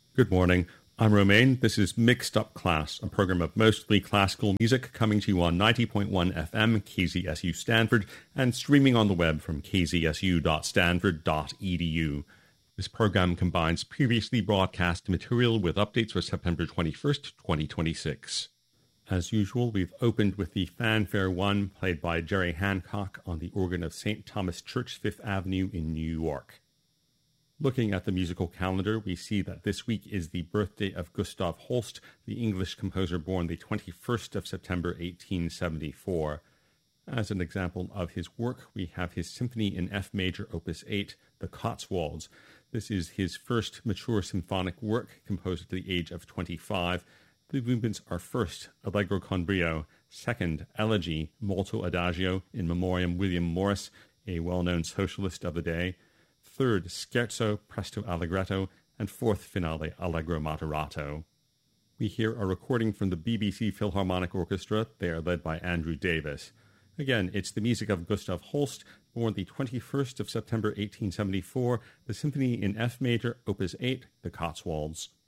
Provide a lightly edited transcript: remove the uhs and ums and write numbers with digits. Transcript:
Good morning. I'm Romain. This is Mixed Up Class, a program of mostly classical music coming to you on 90.1 FM, KZSU Stanford, and streaming on the web from kzsu.stanford.edu. This program combines previously broadcast material with updates for September 21st, 2026. As usual, we've opened with the Fanfare 1 played by Jerry Hancock on the organ of St. Thomas Church, Fifth Avenue in New York. Looking at the musical calendar, we see that this week is the birthday of Gustav Holst, the English composer born the 21st of September 1874. As an example of his work, we have his Symphony in F major, Opus 8, The Cotswolds. This is his first mature symphonic work, composed at the age of 25. The movements are first, Allegro con brio, second, Elegy, molto adagio, in memoriam William Morris, a well-known socialist of the day, third, Scherzo, presto allegretto, and fourth finale, Allegro moderato. We hear a recording from the BBC Philharmonic Orchestra. They are led by Andrew Davis. Again, it's the music of Gustav Holst, born the 21st of September 1874, the Symphony in F major, Opus 8, The Cotswolds.